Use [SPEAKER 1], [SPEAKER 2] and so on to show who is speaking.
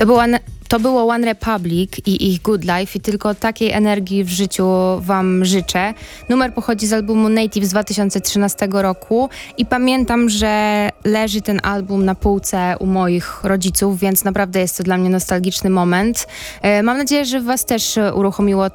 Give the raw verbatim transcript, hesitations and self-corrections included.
[SPEAKER 1] To była, to było One Republic i ich Good Life i tylko takiej energii w życiu wam życzę. Numer pochodzi z albumu Native z dwa tysiące trzynastego roku i pamiętam, że leży ten album na półce u moich rodziców, więc naprawdę jest to dla mnie nostalgiczny moment. Mam nadzieję, że was też uruchomiło